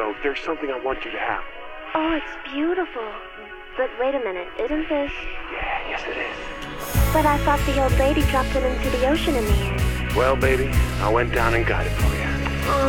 go, there's something I want you to have. Oh, it's beautiful. But wait a minute, isn't this... Yeah, yes it is. But I thought the old lady dropped it into the ocean in the end. Well, baby, I went down and got it for you.